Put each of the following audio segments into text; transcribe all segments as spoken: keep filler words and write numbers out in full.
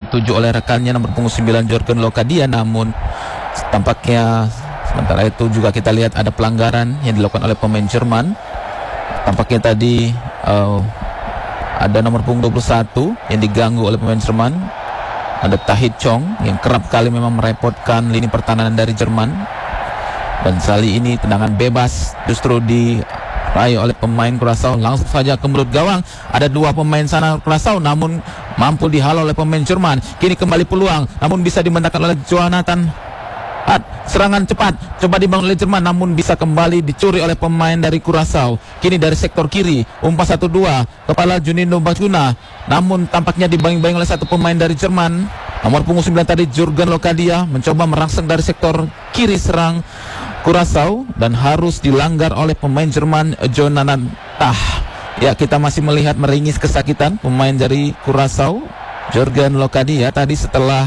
dituju oleh rekannya nomor punggung sembilan Jorgen Lokadia, namun tampaknya sementara itu juga kita lihat ada pelanggaran yang dilakukan oleh pemain Jerman. Tampaknya tadi uh, ada nomor punggung dua puluh satu yang diganggu oleh pemain Jerman. Ada Tahit Chong yang kerap kali memang merepotkan lini pertahanan dari Jerman. Dan kali ini tendangan bebas justru diraih oleh pemain Curaçao. Langsung saja ke mulut gawang. Ada dua pemain sana Curaçao, namun mampu dihalau oleh pemain Jerman. Kini kembali peluang, namun bisa dimenangkan oleh Jonathan Hart. Serangan cepat coba dibangun oleh Jerman, namun bisa kembali dicuri oleh pemain dari Curaçao. Kini dari sektor kiri umpan satu dua kepala Juninho Bacuna, namun tampaknya dibayang-bayang oleh satu pemain dari Jerman. Nomor punggung sembilan tadi Jorgen Lokadia mencoba merangsang dari sektor kiri serang Curaçao dan harus dilanggar oleh pemain Jerman Jonathan Tah. Ya, kita masih melihat meringis kesakitan pemain dari Curaçao Jorgen Lokadia tadi setelah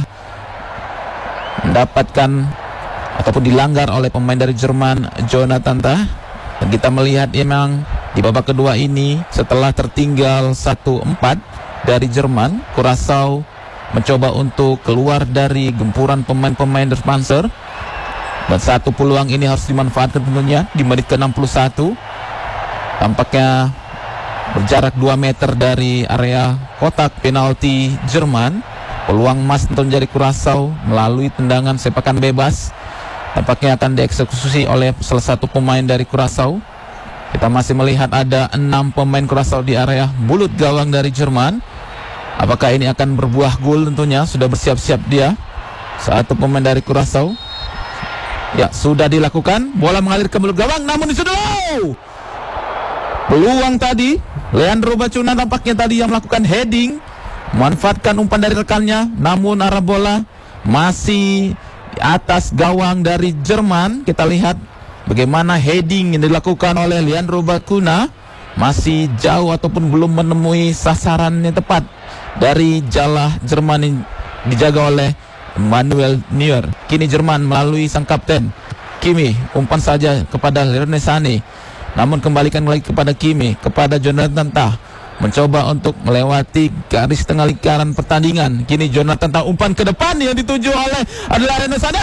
mendapatkan ataupun dilanggar oleh pemain dari Jerman Jonathan Tah. Dan kita melihat memang di babak kedua ini setelah tertinggal satu empat dari Jerman, Curaçao mencoba untuk keluar dari gempuran pemain-pemain Der Panzer. Dan satu peluang ini harus dimanfaatkan tentunya di menit ke enam puluh satu. Tampaknya berjarak dua meter dari area kotak penalti Jerman. Peluang emas tentunya dari Curaçao melalui tendangan sepakan bebas. Tampaknya akan dieksekusi oleh salah satu pemain dari Curaçao. Kita masih melihat ada enam pemain Curaçao di area mulut gawang dari Jerman. Apakah ini akan berbuah gol tentunya? Sudah bersiap-siap dia. Satu pemain dari Curaçao. Ya, sudah dilakukan. Bola mengalir ke mulut gawang, namun disuduh. Peluang tadi Leandro Bacuna tampaknya tadi yang melakukan heading, manfaatkan umpan dari rekannya, namun arah bola masih di atas gawang dari Jerman. Kita lihat bagaimana heading yang dilakukan oleh Leandro Bacuna, masih jauh ataupun belum menemui sasaran yang tepat dari jala Jerman yang dijaga oleh Manuel Neuer. Kini Jerman melalui sang kapten Kimi, umpan saja kepada Leroy Sané, namun kembalikan lagi kepada Kimi, kepada Jonathan Tah, mencoba untuk melewati garis tengah lingkaran pertandingan. Kini Jonathan Tah umpan ke depan yang dituju oleh adalah Leroy Sané.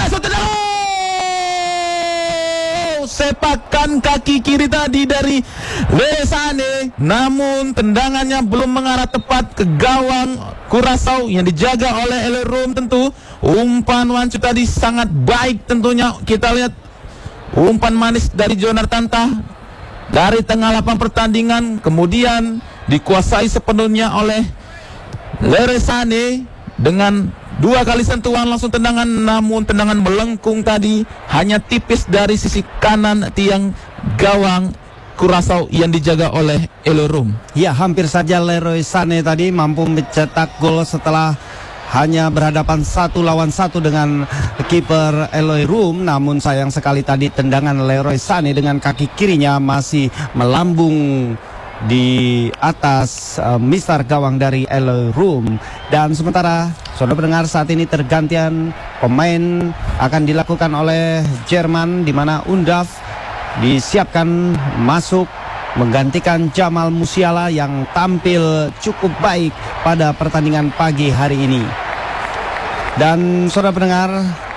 Sepakan kaki kiri tadi dari Leroy Sané, namun tendangannya belum mengarah tepat ke gawang Curaçao yang dijaga oleh Elerum. Tentu umpan wancu tadi sangat baik tentunya. Kita lihat umpan manis dari Jonathan Tah dari tengah lapangan pertandingan, kemudian dikuasai sepenuhnya oleh Leroy Sané dengan dua kali sentuhan langsung tendangan, namun tendangan melengkung tadi hanya tipis dari sisi kanan tiang gawang Curaçao yang dijaga oleh Elerum. Ya, hampir saja Leroy Sané tadi mampu mencetak gol setelah hanya berhadapan satu lawan satu dengan kiper Elerum, namun sayang sekali tadi tendangan Leroy Sané dengan kaki kirinya masih melambung di atas uh, mistar gawang dari Elerum. Dan sementara saudara pendengar, saat ini tergantian pemain akan dilakukan oleh Jerman, di mana Undaf disiapkan masuk menggantikan Jamal Musiala yang tampil cukup baik pada pertandingan pagi hari ini. Dan saudara pendengar,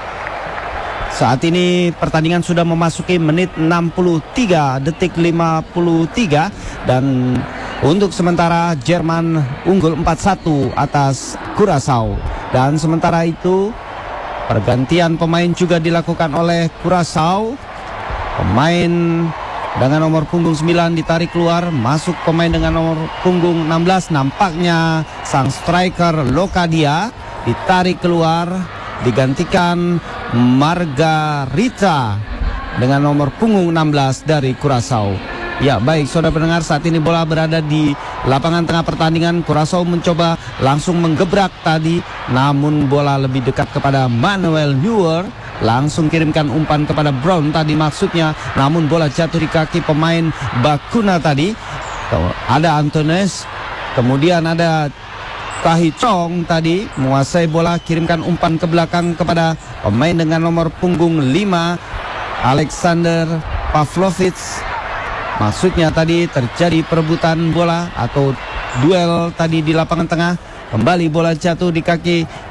saat ini pertandingan sudah memasuki menit enam puluh tiga detik lima puluh tiga dan untuk sementara Jerman unggul empat satu atas Curaçao. Dan sementara itu pergantian pemain juga dilakukan oleh Curaçao. Pemain dengan nomor punggung sembilan ditarik keluar, masuk pemain dengan nomor punggung enam belas. Nampaknya sang striker Lokadia ditarik keluar, digantikan Margarita dengan nomor punggung enam belas dari Curaçao. Ya, baik saudara pendengar, saat ini bola berada di lapangan tengah pertandingan. Curaçao mencoba langsung menggebrak tadi, namun bola lebih dekat kepada Manuel Neuer. Langsung kirimkan umpan kepada Brown tadi maksudnya, namun bola jatuh di kaki pemain Bacuna tadi. Ada Antunes, kemudian ada Tahit Chong tadi menguasai bola, kirimkan umpan ke belakang kepada pemain dengan nomor punggung lima Alexander Pavlovic. Maksudnya tadi terjadi perebutan bola atau duel tadi di lapangan tengah. Kembali bola jatuh di kaki